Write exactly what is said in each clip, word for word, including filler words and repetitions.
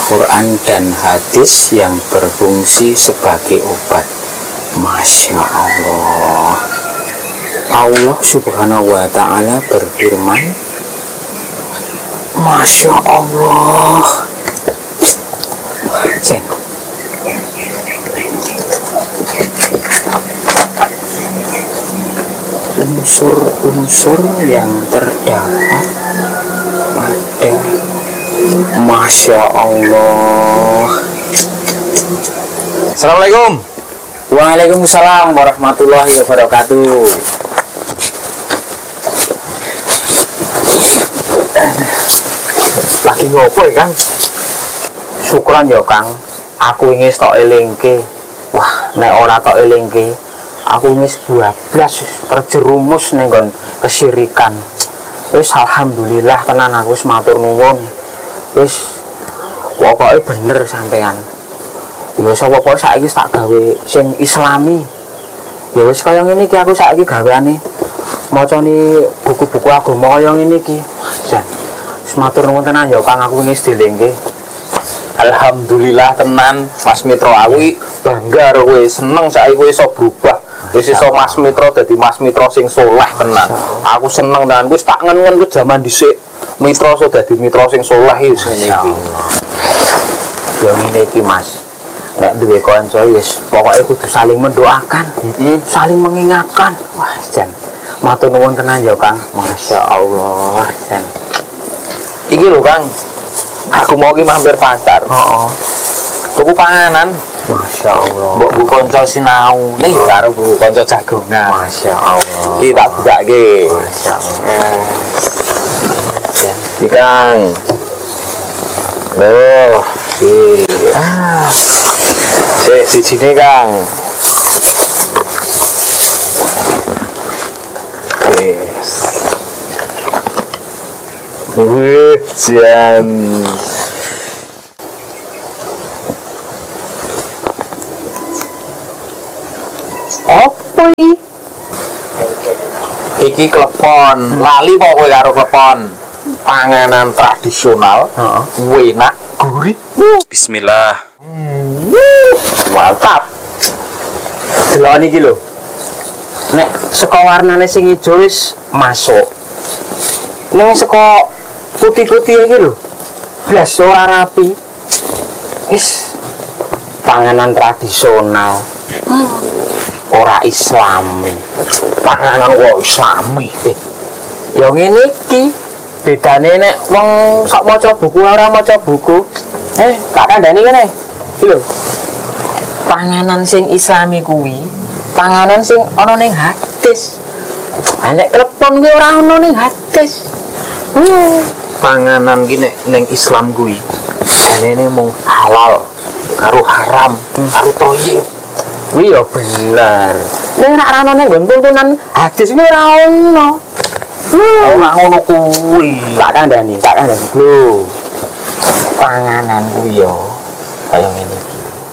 Al-Quran dan hadis yang berfungsi sebagai obat. Masya Allah. Allah subhanahu wa ta'ala berfirman, Masya Allah. Cek. Unsur-unsur yang terdapat pada Masya Allah. Assalamualaikum. Waalaikumsalam warahmatullahi wabarakatuh. Lagi ngopo ya Kang? Syukuran ya Kang. Aku ingin tok elingke. Wah, nek ora tok elingke, aku ingin bablas terjerumus ning nggon kesirikan. Wis alhamdulillah tenan aku wis matur nuwun. Wis pokoke bener sampean. Ya sapa pokoke saiki tak gawe sing islami. Ya wis kaya ngene iki aku saiki gaweane macane buku-buku agama kaya ngene iki. Jan. Wis matur nuwun tenan ya Kang, aku wis dilingke. Alhamdulillah tenan Mas Mitra, aku bangga karo kowe, seneng saiki kowe iso berubah. Wis iso Mas Mitra dadi Mas Mitra sing saleh tenan. Aku seneng tenan, wis tak ngen-ngen ku jaman dhisik Mitra iso dadi Mitra sing saleh iki ngene iki. Ya ngene iki Mas. Nek duwe kanca wis pokoke kudu saling mendoakan, heeh, saling mengingatkan. Wah, jan. Matur nuwun tenan ya Kang. Masya Allah, jan. Iki lho Kang, aku mau ki mampir pasar. Heeh. Tuku panganan. Masya Allah. Mbok bu kanca sinau nih karo bu kanca jagongan. Masya Allah. Iki tak bukake. Masya Allah. Ya, iki Kang. Loh, iki. Ah. Sik sijine Kang. Yes. Wih, jan. Apa iki? Iki klepon, lali kok kowe karo klepon. Panganan tradisional, heeh, enak, gurih. Bismillah. Hmm. Mantap. Delok iki lho. Nek saka warnane sing ijo wis masuk. Nek saka putih-putih iki lho. Blas ora rapi. Wis panganan tradisional. Ora islami. Panganan kok islami. Eh, ya ngene iki. Bedane nek wong sok maca buku ora maca buku. Eh, tak kandhani kene. Iki lho. Panganan sing islami kuwi, panganan sing ana ning hadis. Ha nek klepon kuwi ora ana ning hadis. Hmm. Panganan ki nek ning Islam kuwi jenenge mung halal karo haram karo thayyib. Kuwi ya bener. Nek ora ana ning tuntunan hadis kuwi ora ono. Ora ngono kuwi. Tak kandhani, tak kandhani. Lho. Panganan kuwi ya kaya ngene iki.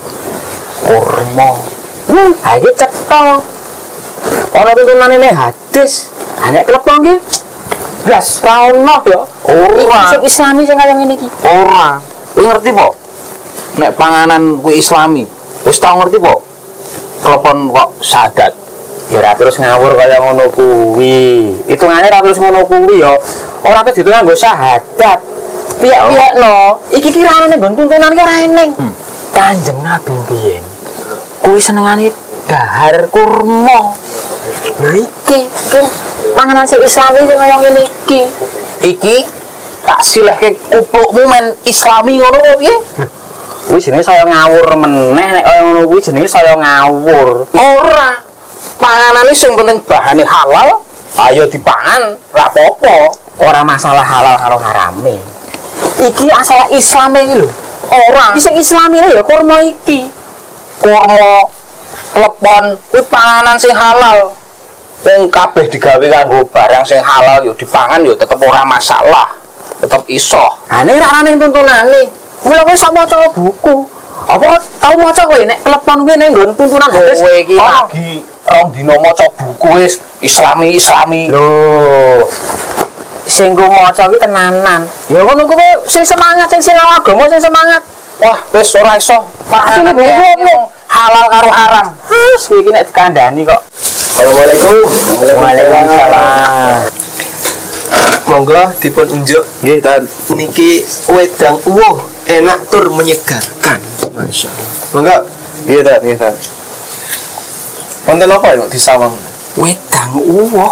Kurma. Hmm, ha iki cetha. Ana tuntunane ning hadis. Ha nek klepon ki blas ra ono ya. Ora. Sing islami sing kaya ngene iki. Ora. Kowe ngerti po? Nek panganan kuwi islami, wis tau ngerti po? Klepon kok sadat. Ya ora terus ngawur kaya ngono kuwi. Hitungane ora terus ngono kuwi ya. Ora pe ditu nganggo syahadat. Piye-piyekno. Iki ki ra ning tuntunan ki ora eneng. Hmm. Kanjeng Nabi biyen kuwi senengane dahar kurma. Lha iki ki panganan sing islami sing kaya ngene iki. Iki tak silehke kuplukmu men islami ngono kok piye? Kuwi jenenge saya ngawur meneh nek kaya ngono kuwi jenenge saya ngawur. Ora. Panganane sing penting bahane halal, ayo dipangan, ora apa-apa. Ora masalah halal karo harame. Iki asal Islame iki lho. Ora. Iki sing Islamine ya kurma iki. Kurma, klepon, kuwi panganan sing halal. Wong kabeh digawe kanggo barang sing halal yo dipangan yo tetep ora masalah. Tetep iso. Ha nek ora ana tuntunane, mula kowe sak maca buku. Apa tau maca kowe nek klepon kuwi ning nggon tuntunan hadis? Kowe iki lagi rong dina maca buku wis islami-islami. Lho. Sing go maca ki tenanan. Ya ngono kuwi sing semangat, sing sinau agama sing semangat. Wah, wis ora iso. Panganan halal karo haram. Wis iki nek dikandani kok. Assalamualaikum. Waalaikumsalam. Monggo dipun unjuk. Nggih, Tan. Niki wedang uwuh enak tur menyegarkan. Masya Allah. Monggo. Nggih, Tan, nggih, Tan. Wonten apa ya di sawang? Wedang uwoh.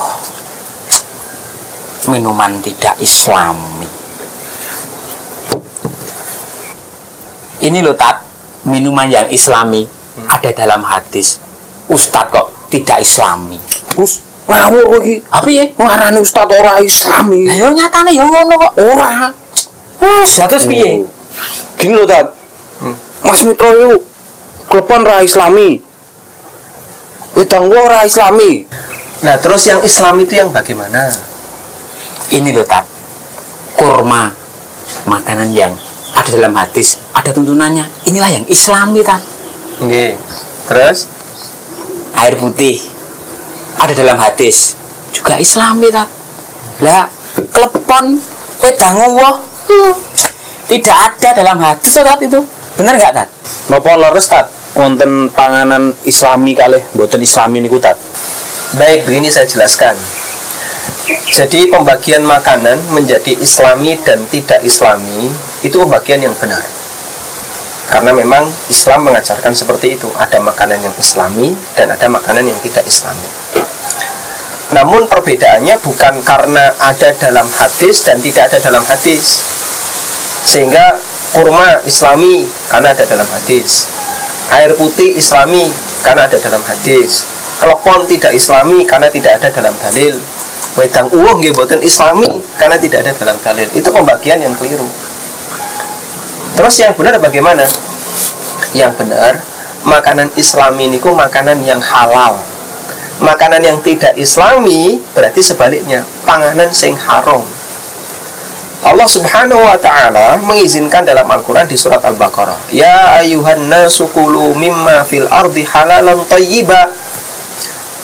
Minuman tidak islami. Ini loh Tat, minuman yang islami hmm. ada dalam hadis. Ustadz kok tidak islami. Terus ngawur iki. Apa ya? Ngarani ustaz ora islami. Lah yo nyatane yo ngono kok. Ora. Wes, terus piye? Gini loh, Tat. Hmm. Mas Mitra itu klepon ra islami. Wedang gua ora islami. Nah, terus yang Islam itu yang bagaimana? Ini loh Tat, kurma, makanan yang ada dalam hadis, ada tuntunannya. Inilah yang islami Tat. Nggih. Terus Air putih ada dalam hadis, juga islami Tat. Lah, klepon wedang uwoh tidak ada dalam hadis Tat itu. Bener nggak Tat? Napa leres, Tat? Wonten panganan islami kalih mboten islami niku, Tat? baik, begini saya jelaskan. Jadi pembagian makanan menjadi islami dan tidak islami itu pembagian yang benar. Karena memang Islam mengajarkan seperti itu. Ada makanan yang islami dan ada makanan yang tidak islami. Namun perbedaannya bukan karena ada dalam hadis dan tidak ada dalam hadis. Sehingga kurma islami karena ada dalam hadis, air putih islami karena ada dalam hadis, klepon tidak islami karena tidak ada dalam dalil, wedang uwoh nggih boten islami karena tidak ada dalam dalil. Itu pembagian yang keliru. Terus yang benar bagaimana? Yang benar, makanan islami niku makanan yang halal. Makanan yang tidak islami berarti sebaliknya, panganan sing haram. Allah Subhanahu wa taala mengizinkan dalam Al-Qur'an di surat Al-Baqarah, ya ayuhan nasu kulu mimma fil ardi halalan thayyiba